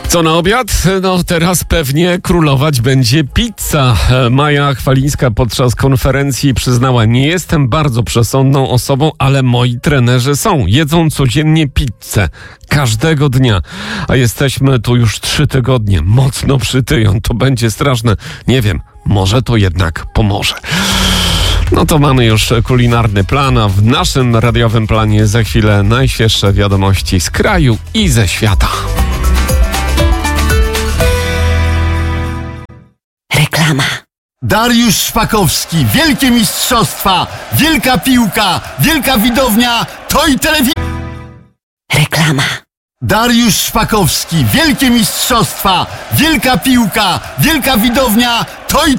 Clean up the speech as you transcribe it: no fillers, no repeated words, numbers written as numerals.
Co na obiad? No teraz pewnie królować będzie pizza. Maja Chwalińska podczas konferencji przyznała: nie jestem bardzo przesądną osobą, ale moi trenerzy są. Jedzą codziennie pizzę. Każdego dnia. A jesteśmy tu już 3 tygodnie. Mocno przytyją. To będzie straszne. Nie wiem, może to jednak pomoże. No to mamy już kulinarny plan, a w naszym radiowym planie za chwilę najświeższe wiadomości z kraju i ze świata. Reklama. Dariusz Szpakowski, wielkie mistrzostwa, wielka piłka, wielka widownia, to i telewizja. Reklama. Dariusz Szpakowski, wielkie mistrzostwa, wielka piłka, wielka widownia, to i